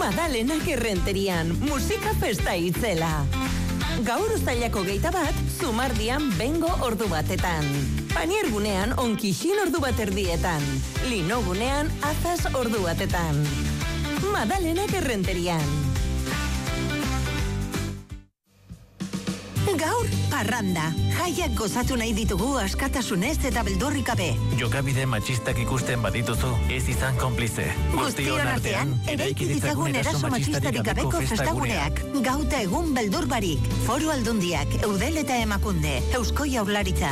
Madalenak Errenterian, musika festa itzela. Gaur uztailako 21, Zumardian bengo ordu batetan. Paniergunean onkixin ordu bat erdietan. Linogunean azaz ordu batetan. Madalenak Errenterian. Gaur, parranda. Jaiak gozatu nahi ditugu askatasunez eta beldurrik gabe. Jokabide matxistak ikusten badituzu, ez izan konplize. Guztion artean, eraiki ditzagun eraso matxistarik gabeko festaguneak. Gauta egun beldur barik. Foru Aldundiak, Eudel eta Emakunde, Eusko Jaurlaritza.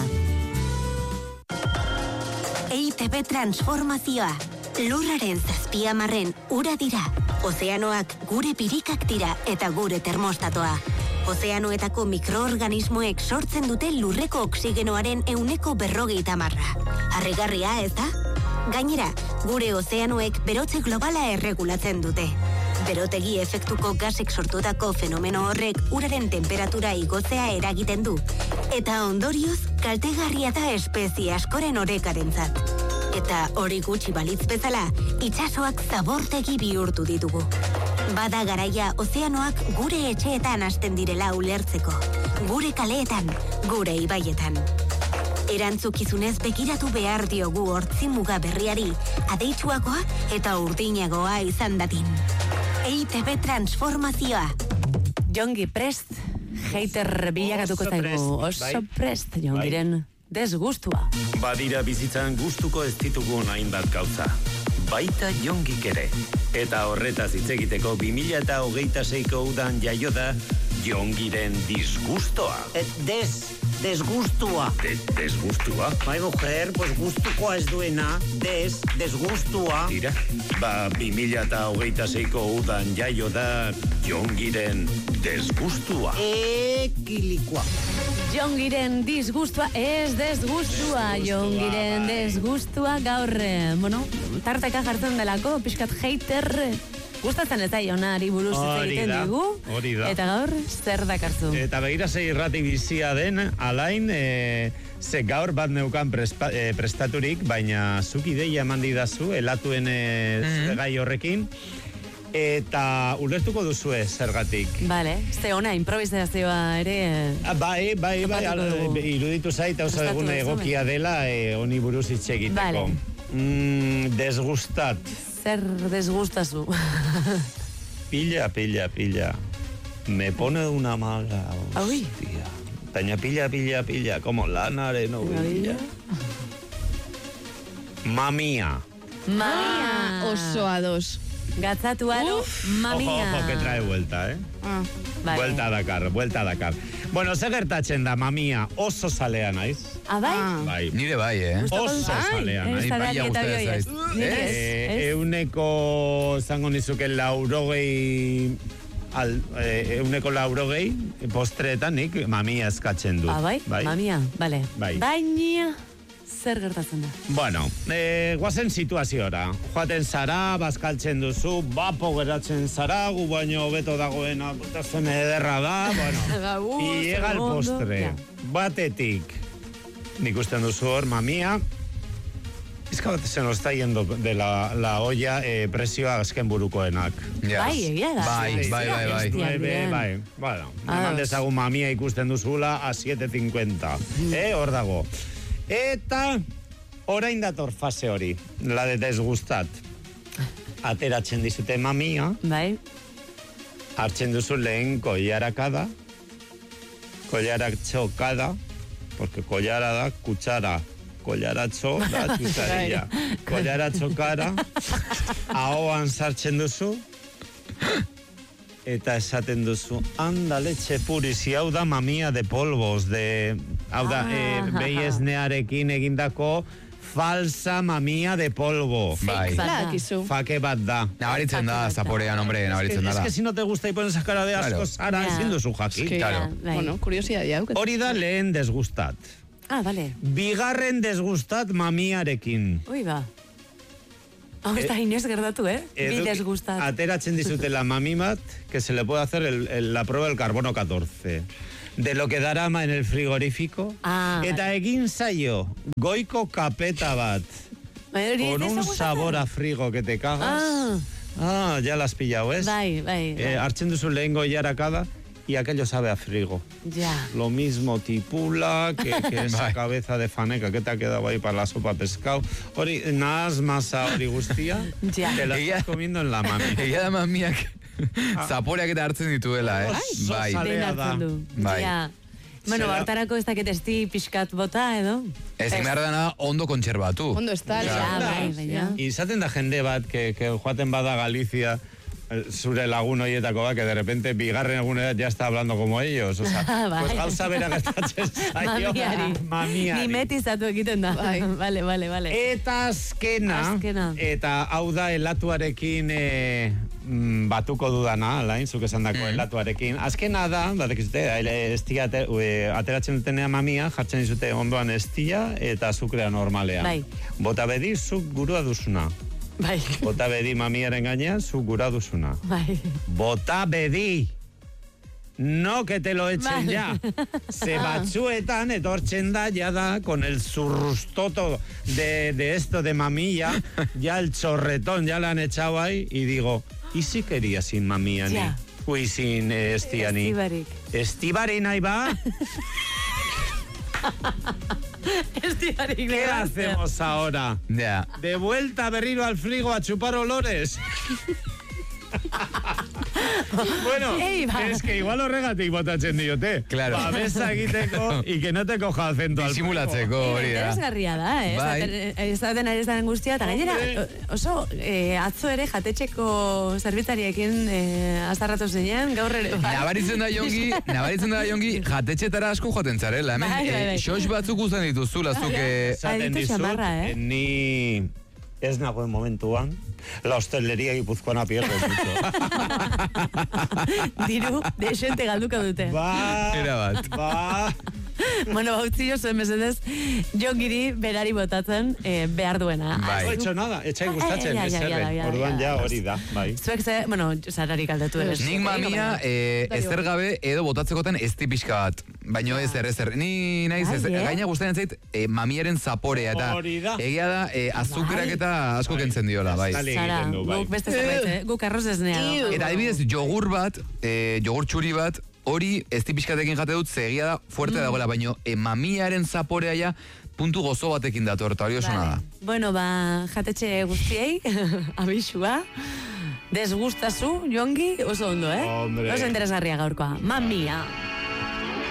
EITB transformazioa. Lurraren 7 ura dira. Ozeanoak gure birikak dira eta gure termostatoa. Ozeanoetako mikroorganismoek sortzen dute lurreko oksigenoaren 40%. Harrigarria, ez da? Gainera, gure ozeanoek berotze globala erregulatzen dute. Berotegi efektuko gasek sortutako fenomeno horrek uraren temperatura igotzea eragiten du. Eta ondorioz, kaltegarria da espezie askoren orekarentzat. Eta hori gutxi balitz bezala, itsasoak zabortegi bihurtu ditugu. Bada garaia ozeanoak gure etxeetan hasten direla ulertzeko. Gure kaleetan, gure ibaietan. Erantzukizunez begiratu behar diogu hortzimuga berriari, adeitsuagoa eta urdinagoa izan dadin. EITB transformazioa. Jongi prest, hater bilakatuko zaigu. Oso prest, Jongiren desgustua. Badira bizitzan gustuko ez ditugun hainbat gauza. Baita Jongik ere. Eta horretaz hitz egiteko 2026ko udan jaio da Jongiren disgustoa. Desgustua. Desgustua? Bai, mujer, pues gustukoa ez duena, desgustua. Tira, 2026ko udan jaio da Jongiren desgustua. Ekilikoa. Jongiren disgustua, ez desgustua. Jongiren desgustua gaur, tarteka jartzen delako, pixkat hater, gustatzen ez da jonari buruz egiten digu. Hori da. Eta gaur, zer dakarzu? Eta begira zei irrati bizia den, alain, ze gaur bat neukan prestaturik, baina zuk ideia eman didazu, elatuen gai horrekin, eta ulertuko duzue zergatik. Bale, ze ona, improvisazioa ere... Bai, iruditu zait, hau egun egokia dela, honi buruz hitz egiteko. Desgustat. Zer desgustazu? Pilla. Me pone una mala hostia. Baina pilla, como lanaren ovilla. Mamia. Oso ados. Gatzatu aro, mamia. Ojo, que trae vuelta, Vale. Vuelta a Dakar. Bueno, ze gertatzen da, mamia, oso zalea naiz. Bai? Nire bai, Oso zalea naiz. Euneko, zango nizuke, 80, euneko 80, postreetan nik mamia eskatzen du. Bai? Mamia, bale. Baina... zer gertatzen da? Bueno, guazen situaziora. Joaten zara, bazkaltzen duzu, bapo geratzen zara, gu baino beto dagoena, zen ederra da, bueno. Y llega el postre. Batetik. Nik usten duzu hor, mamia. Izka bat se nos está yendo de la olla presioa azken burukoenak. Bai, egia da. Bai. Bueno, eman dezagun mamia ikusten duzula a 7.50. Hor dago. Eta orain dator fase hori, la de desgustat. Ateratzen dizute mamia. Bai. Hartzen duzu lehen kollarakada. Kollaratxokada. Porque kollara da kutsara. Kollaratxo da txutsarilla. Kollaratxokara. Ahoan sartzen duzu. Eta esaten duzu, andale txepurizi, hau da mamia de polvos, hau da, behiesnearekin egindako falsa mamia de polvo. Bai. Fake bat da. Nabaritzen da, zaporean, hombre, nabaritzen da. Es que si no te gusta y pones esa cara de asco, Sara, ezin duzu jakin. Bueno, kuriosia diau. Hori da lehen desgustat. Bale. Bigarren desgustat mamiarekin. Ui, ba. Hau ez da inez gertatu, Bi desgustat. Ateratzen dizute la mami bat, que se le puede hacer la prueba del carbono 14. De lo que dará en el frigorífico. Eta egin zaio, goiko kapeta bat. Con un sabor a frigo que te cagas. no, ya las pillado, ¿es? Bai. Hartzen duzu lehengo hilarakada, y aquello sabe a frigo. Ya. Lo mismo tipula que esa cabeza de faneca que te ha quedado ahí para la sopa pescado. Hori, nahaz masa hori guztia, Ya. te la estás comiendo en la mami. Egia da mamiak zaporeak eta hartzen dituela, Bai. Salea da. Bai. Ja. Bueno, hortarako ez dakit esti pixkat bota, edo? Ezin behar dana ondo kontserbatu. Ondo estal. Ja, bai. Izaten da jende bat, que joaten bada Galizia, zure lagun horietako bat, que de repente bigarren egunera ya está hablando como ellos. O sea, pues gauza bera gertatzen zaio. Mamiari. Mimetizatu egiten da. Vale. Eta azkena, eta hau da elatuarekin batuko dudana, alain, zuk esan dako elatuarekin. Azkena da, badekizute, estia ateratzen dutenea mamia, jartzen dizute ondoan estia eta azukrea normalean. Bai. Bota bedi, zuk gurua duzuna. Bai. Bota bedi mamiaren gainean, zuk gura duzuna. Bai. Bota bedi! No que te lo echen ya. Ze batzuetan etortzen da, ya da, con el zurrustoto de esto de mamilla, ya el chorretón, ya le han echado ahí, y digo, ¿y si quería sin mamilla ni? Uy, sin estia ni. Estibarik. Estibarik nahi ba? ¿Qué hacemos ahora? Ya. ¿De vuelta berriro al frigo a chupar olores? Bueno, es que igual horregatik botatzen diote. Claro. Babesa egiteko y que no te coja acento al disimulatzeko hori da. Interesgarria da, ez da ari zaren guztia, eta gainera, oso atzo ere jatetxeko zerbitzariekin azarratu zinen, gaur ere. Nabaritzen da jongi, jatetxetara asko joaten zarela, hemen. Xox batzuk uzten dituzula, zuke. Zaten dizut, ni ez nagoen momentuan, la hostelería gipuzkoana pierde mucho. Diru, desente galduko dute. Era bat. Bueno, bautzi jo zuen mesedez, jongiri berari botatzen behar duena. No he hecho nada, etxai gustatzen, orduan ja hori da, bai. Zuek ze, bueno, zararik aldatu ere. Nik mamia, ezer gabe edo botatzekoten esti pixka bat. Baina ezer. Ni naiz, gaina gustatzen zait mamiaren zaporea eta egia da azukrak eta asko kentzen diola, bai. Zara, guk beste zerbait, guk arroz esnea. Eta adibidez, jogur txuri bat, hori ez pixkatekin jate dut, zegia da fuerte dagoela, baina mamiaren zaporea ja puntu gozo batekin dator, eta hori osona da. Bueno, jatetxe guztiei, abisua, desgustazu, jongi, oso ondo, Hombre. Oso interesgarria gaurkoa. Mamia.